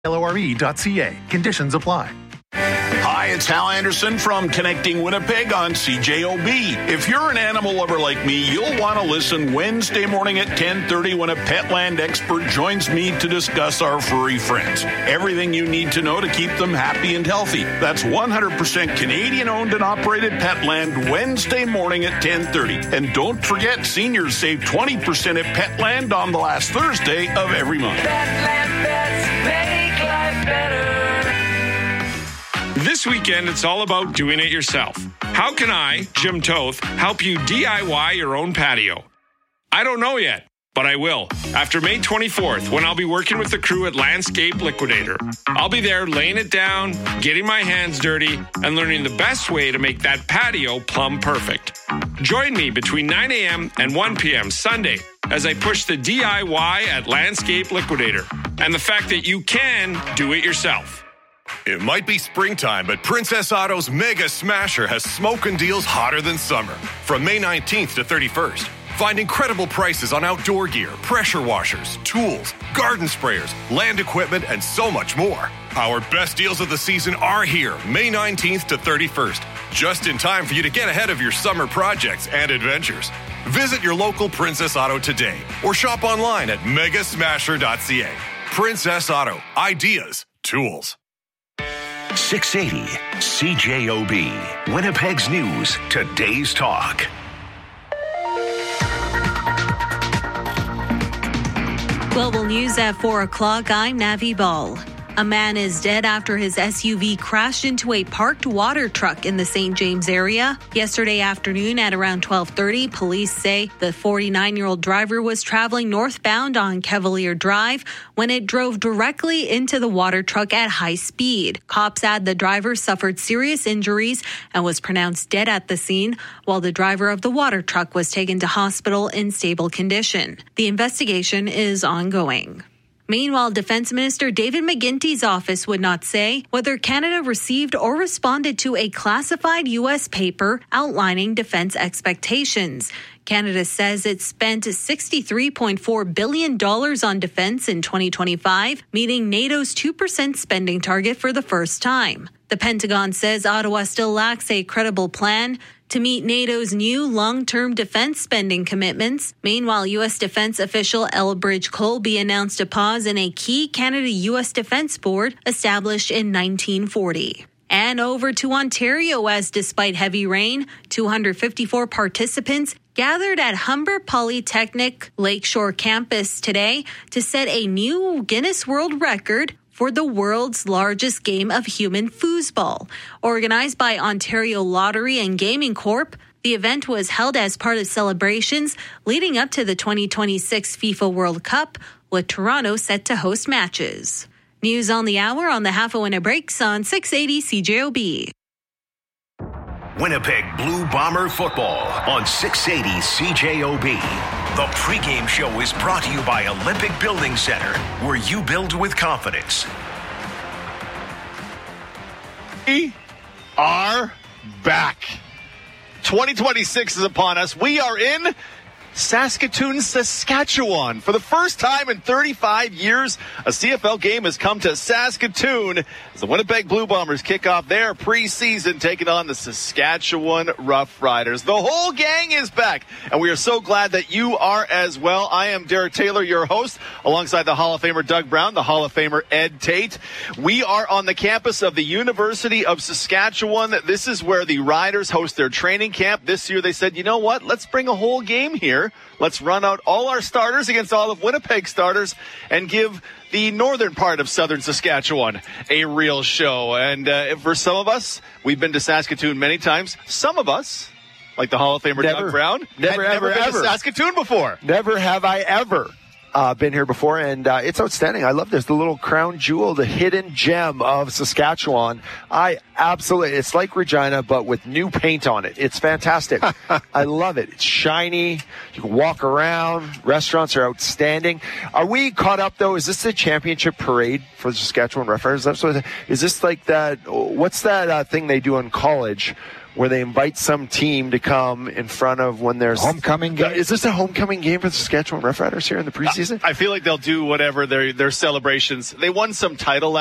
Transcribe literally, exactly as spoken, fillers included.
L O R E dot C A. Conditions apply. Hi, it's Hal Anderson from Connecting Winnipeg on C J O B. If you're an animal lover like me, you'll want to listen Wednesday morning at ten thirty when a Petland expert joins me to discuss our furry friends. Everything you need to know to keep them happy and healthy. That's one hundred percent Canadian-owned and operated Petland Wednesday morning at ten thirty. And don't forget, seniors save twenty percent at Petland on the last Thursday of every month. Petland pets make life better. This weekend, it's all about doing it yourself. How can I, Jim Toth, help you D I Y your own patio? I don't know yet, but I will. After May twenty-fourth, when I'll be working with the crew at Landscape Liquidator. I'll be there laying it down, getting my hands dirty, and learning the best way to make that patio plumb perfect. Join me between nine a.m. and one p.m. Sunday as I push the D I Y at Landscape Liquidator and the fact that you can do it yourself. It might be springtime, but Princess Auto's Mega Smasher has smoking deals hotter than summer. From May nineteenth to thirty-first, find incredible prices on outdoor gear, pressure washers, tools, garden sprayers, land equipment, and so much more. Our best deals of the season are here, May nineteenth to thirty-first, just in time for you to get ahead of your summer projects and adventures. Visit your local Princess Auto today or shop online at mega smasher dot c a. Princess Auto. Ideas. Tools. six eighty C J O B. Winnipeg's News. Today's Talk. Global News at four o'clock. I'm Navi Ball. A man is dead after his S U V crashed into a parked water truck in the Saint James area. Yesterday afternoon at around twelve thirty, police say the forty-nine-year-old driver was traveling northbound on Cavalier Drive when it drove directly into the water truck at high speed. Cops add the driver suffered serious injuries and was pronounced dead at the scene, while the driver of the water truck was taken to hospital in stable condition. The investigation is ongoing. Meanwhile, Defense Minister David McGuinty's office would not say whether Canada received or responded to a classified U S paper outlining defense expectations. Canada says it spent sixty-three point four billion dollars on defense in twenty twenty-five, meeting NATO's two percent spending target for the first time. The Pentagon says Ottawa still lacks a credible plan to meet NATO's new long-term defense spending commitments. Meanwhile, U S defense official Elbridge Colby announced a pause in a key Canada-U S Defense Board established in nineteen forty. And over to Ontario, as despite heavy rain, two hundred fifty-four participants gathered at Humber Polytechnic Lakeshore campus today to set a new Guinness World Record for the world's largest game of human foosball. Organized by Ontario Lottery and Gaming Corp, the event was held as part of celebrations leading up to the twenty twenty-six FIFA World Cup, with Toronto set to host matches. News on the hour on the Half a Winner Breaks on six eighty C J O B. Winnipeg Blue Bomber football on six eighty C J O B. The pregame show is brought to you by Olympic Building Center, where you build with confidence. We are back. twenty twenty-six is upon us. We are in Saskatoon, Saskatchewan. For the first time in thirty-five years, a C F L game has come to Saskatoon as the Winnipeg Blue Bombers kick off their preseason, taking on the Saskatchewan Roughriders. The whole gang is back, and we are so glad that you are as well. I am Derek Taylor, your host, alongside the Hall of Famer Doug Brown, the Hall of Famer Ed Tate. We are on the campus of the University of Saskatchewan. This is where the Riders host their training camp. This year they said, you know what, let's bring a whole game here. Let's run out all our starters against all of Winnipeg's starters and give the northern part of southern Saskatchewan a real show. And uh, for some of us, we've been to Saskatoon many times. Some of us, like the Hall of Famer never, Doug Brown, never, had ever, never been ever. to Saskatoon before. Never have I ever uh, been here before, and uh, it's outstanding. I love this, the little crown jewel, the hidden gem of Saskatchewan. I absolutely, it's like Regina, but with new paint on it. It's fantastic. I love it. It's shiny. You can walk around. Restaurants are outstanding. Are we caught up, though? Is this the championship parade for the Saskatchewan Roughriders? Is this like that? What's that uh, thing they do in college where they invite some team to come in front of when there's homecoming game. Is this a homecoming game for the Saskatchewan Roughriders here in the preseason? I feel like they'll do whatever their their celebrations. They won some title